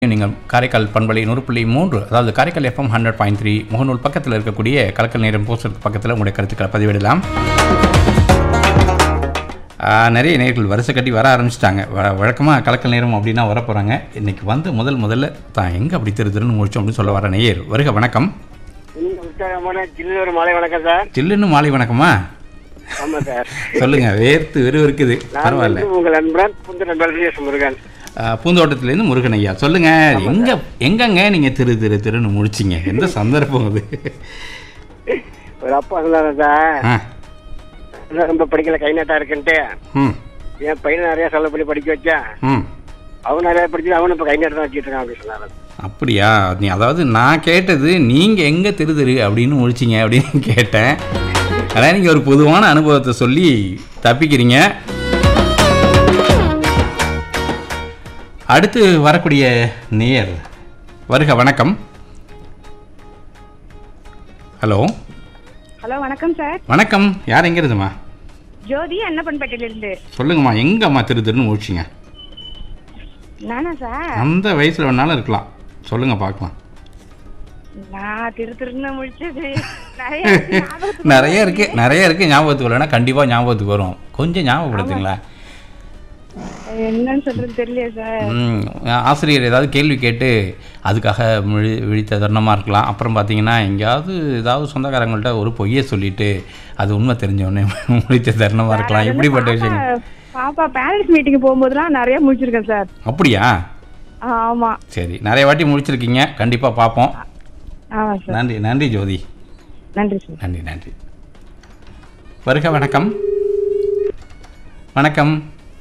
நீங்கள் காரைக்கால் பண்பலை 100.3 அதாவது காரைக்கால் FM 100.3 முகநூல் பக்கத்தில் இருக்கக்கூடிய கலக்கல் நேரம் போஸ்டருக்கு பக்கத்தில் உங்களுடைய கருத்துக்களை பதிவிடலாம். நிறைய நேயர்கள் வரிசை கட்டி வர ஆரம்பிச்சிட்டாங்க. வழக்கமாக கலக்கல் நேரம் அப்படின்னா வர போகிறாங்க. இன்றைக்கி வந்து முதல்ல தான் எங்கே அப்படி திருன்னு முடிச்சோம் அப்படின்னு சொல்ல வர நேயர் வருக. வணக்கம். மாலை வணக்கம் சார். சில்லுன்னு மாலை வணக்கமா? ஆமாம் சார். சொல்லுங்கள். வேர்த்து இருக்குது. பரவாயில்ல. உங்கள் நண்பன் முருகன் பூந்தோட்டத்திலேருந்து முருகன் ஐயா. சொல்லுங்கள். எங்கங்க நீங்கள் திருன்னு முடிச்சிங்க? எந்த சந்தர்ப்பம் அது? ஒரு அப்பா சொன்னாங்க சார், ரொம்ப படிக்கல, கை நாட்டா இருக்குன்ட்டு என் பையனை நிறைய செலவு பண்ணி படிக்க வச்சேன். அவன் நிறைய படிச்சு அவனு இப்போ கை நாட்டு தான் வச்சுட்டு இருக்கான் அப்படின்னு சொன்னாங்க. அப்படியா? அதாவது நான் கேட்டது நீங்கள் எங்கே திரு அப்படின்னு முடிச்சிங்க அப்படின்னு கேட்டேன். அதான் நீங்கள் ஒரு பொதுவான அனுபவத்தை சொல்லி தப்பிக்கிறீங்க. அடுத்து வரக்கூடிய நேயர் வருக. வணக்கம். ஹலோ வணக்கம் சார். வணக்கம். யார் எங்க இருந்துமா? ஜோதி, அன்னப்பன்பேட்டையிலிருந்து. சொல்லுங்கம்மா, எங்கம்மா திருன்னு முடிச்சிங்க? நானா சார்? அந்த வயசுல வேணாலும் இருக்கலாம், சொல்லுங்க பார்க்கலாம். நான் திருன்னு முடிச்சது நிறைய இருக்கு. ஞாபகத்துக்கு வரலன்னா கண்டிப்பா ஞாபகத்துக்கு வரும். கொஞ்சம் ஞாபகப்படுத்துங்களா? என்னன்னு சொல்றது தெரியல சார். ஆசிரியர் ஏதாவது கேள்வி கேட்டு அதுக்காக விழித்த தருணமாக இருக்கலாம். அப்புறம் பார்த்தீங்கன்னா ஏதாவது சொந்தக்காரங்கள்ட்ட ஒரு பொய்யை சொல்லிட்டு அது உண்மை தெரிஞ்சவொடனே முடித்த தருணமாக இருக்கலாம். இப்படிப்பட்ட விஷயங்கள். பாப்பா பேரண்ட்ஸ் மீட்டிங் போகும்போதுலாம் நிறைய முடிச்சிருக்கேன் சார். அப்படியா? ஆமாம். சரி, நிறைய வாட்டி முடிச்சிருக்கீங்க. கண்டிப்பாக பார்ப்போம். நன்றி ஜோதி. நன்றி சார். நன்றி. வருக. வணக்கம். வணக்கம்.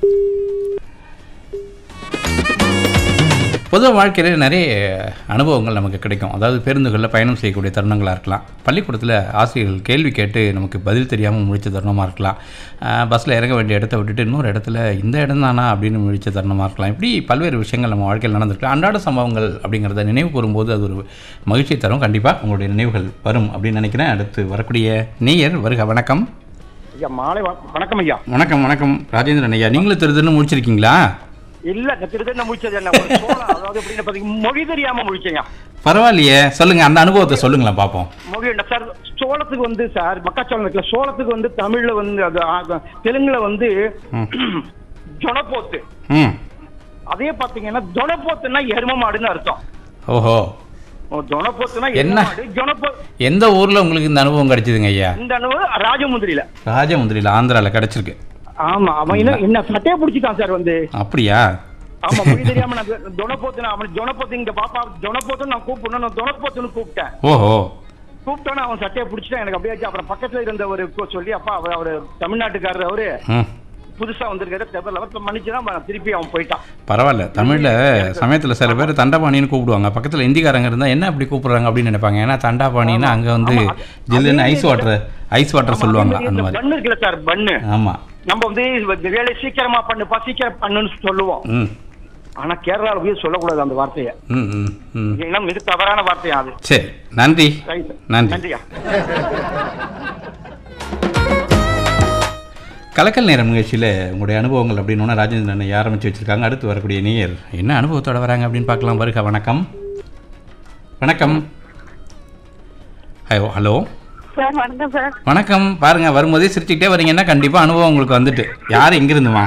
பொதுவாக வாழ்க்கையில் நிறைய அனுபவங்கள் நமக்கு கிடைக்கும். அதாவது பேருந்துகளில் பயணம் செய்யக்கூடிய தருணங்களாக இருக்கலாம். பள்ளிக்கூடத்தில் ஆசிரியர்கள் கேள்வி கேட்டு நமக்கு பதில் தெரியாமல் முடித்த தருணமாக இருக்கலாம். பஸ்ஸில் இறங்க வேண்டிய இடத்த விட்டுட்டு இன்னொரு இடத்துல இந்த இடம் தானா அப்படின்னு முடித்த தருணமாக இருக்கலாம். இப்படி பல்வேறு விஷயங்கள் நம்ம வாழ்க்கையில் நடந்திருக்கலாம். அன்றாட சம்பவங்கள் அப்படிங்கிறத நினைவு கூறும்போது அது ஒரு மகிழ்ச்சி தரும். கண்டிப்பாக உங்களுடைய நினைவுகள் வரும் அப்படின்னு நினைக்கிறேன். அடுத்து வரக்கூடிய நேயர் வருக. வணக்கம். மாலை வணக்கம் ஐயா. வணக்கம். ராஜேந்திரன் ஐயா, நீங்களும் திருன்னு முடிச்சிருக்கீங்களா? இல்ல, திருத்தம் முடிச்சது என்ன, அதாவது எப்படின்னு பாத்தீங்கன்னா மொழி தெரியாம முடிச்சேங்க. பரவாயில்லையே, சொல்லுங்க. அந்த அனுபவத்தை சொல்லுங்களேன் பார்ப்போம். மொழி சார், சோளத்துக்கு வந்து சார் மக்காச்சோளம் இருக்குல்ல, சோளத்துக்கு வந்து தமிழ்ல வந்து அது தெலுங்குல வந்து ஜொனப்போத்து. அதே பாத்தீங்கன்னா ஜொனப்போத்துன்னா எரும மாடுன்னு அர்த்தம். ஓஹோ. ஜொனப்போத்துனா என்ன? எந்த ஊர்ல உங்களுக்கு இந்த அனுபவம் கிடைச்சதுங்க ஐயா? இந்த அனுபவம் ராஜமுந்திரியில ஆந்திரால கிடைச்சிருக்கு. ஆமா, அவன் என்ன சட்டையை பிடிச்சிட்டான் சார் வந்து. அப்படியா? ஆமா, மொழி தெரியாம நான் ஜொனப்போத்துனா அவன் ஜொனப்போத்து இங்க பாப்பா ஜொனப்போத்துன்னு நான் கூப்பிடணும், நான் ஜொனப்போத்துன்னு கூப்பிட்டேன். ஓஹோ. கூப்பிட்டோன்னு அவன் சட்டையை பிடிச்சிட்டான். எனக்கு அப்படியே அப்புறம் பக்கத்துல இருந்த ஒரு சொல்லி, அப்பா அவரு தமிழ்நாட்டுக்காரர், அவரு புதுசா வந்திருக்காரு, மன்னிச்சுதான் திருப்பி அவன் போயிட்டான். பரவாயில்ல. தமிழ்ல சமயத்துல சில பேர் தண்டாபாணின்னு கூப்பிடுவாங்க. பக்கத்துல இந்திக்காரங்க இருந்தா என்ன அப்படி கூப்பிடுறாங்க அப்படின்னு நினைப்பாங்க. ஏன்னா தண்டாபாணின்னா அங்க வந்து ஜில்லுன்னு ஐஸ் வாட்டர் சொல்லுவாங்க. அந்த மாதிரி பண்ணு இருக்குல்ல சார், பண்ணு. ஆமா, நம்ம வந்து வேலை சீக்கிரமா பண்ணுப்பா, சீக்கிரம் பண்ணுன்னு சொல்லுவோம். ஆனா கேரளால போய் சொல்லக்கூடாது அந்த வார்த்தையை. இது தவறான வார்த்தையா அது. சரி, நன்றி. கலக்கல் நேரம் நிகழ்ச்சியில் உங்களுடைய அனுபவங்கள் அப்படின்னு ராஜேந்திரன் ஆரம்பிச்சு வச்சிருக்காங்க. அடுத்து வரக்கூடிய நேயர் என்ன அனுபவத்தோட வராங்க அப்படின்னு பார்க்கலாம். வருக. வணக்கம். ஹலோ. வணக்கம். பாருங்க, வரும்போதே சிரிச்சுக்கிட்டே வரீங்கன்னா கண்டிப்பா அனுபவம் உங்களுக்கு வந்துட்டு. யாரு எங்க இருந்துமா?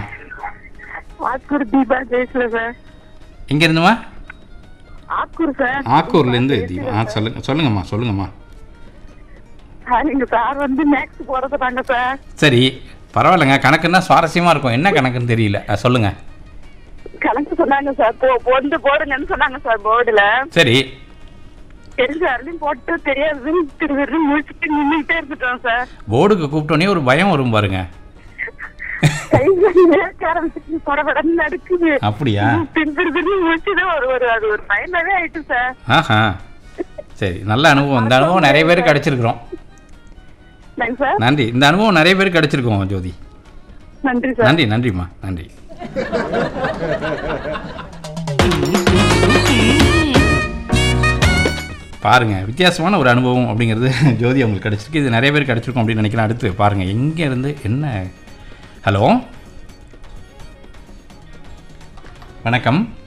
எங்க இருந்துமா? ஆக்கூர்ல இருந்து தீபா. சொல்லுங்கம்மா. சரி, பரவாயில்லைங்க. கணக்குன்னா சுவாரஸ்யமா இருக்கும். என்ன கணக்குன்னு தெரியல, சொல்லுங்க. கணக்கு சொன்னாங்க சார், போடுங்கன்னு சொன்னாங்க சார் போர்டுல. சரி. போட்டு தெரியாது முடிச்சுட்டு நின்றுட்டே இருந்துட்டோம் சார். போர்டுக்கு கூப்பிட்டோன்னே ஒரு பயம் வரும் பாருங்க. அப்படியா? ஒரு பயமாவே ஆயிட்டு சார். ஆஹா, சரி. நல்ல அனுபவம். இந்த அனுபவம் நிறைய பேருக்கு கிடைச்சிருக்கிறோம். நன்றி. இந்த அனுபவம் நிறைய பேருக்கு கிடைச்சிருக்கோம் ஜோதி. நன்றிம்மா. நன்றி. பாருங்க, வித்தியாசமான ஒரு அனுபவம் அப்படிங்கிறது ஜோதி அவங்களுக்கு கிடைச்சிருக்கு. இது நிறைய பேர் கிடைச்சிருக்கும் அப்படின்னு நினைக்கிறேன். அடுத்து பாருங்க, எங்க இருந்து என்ன. ஹலோ. வணக்கம்.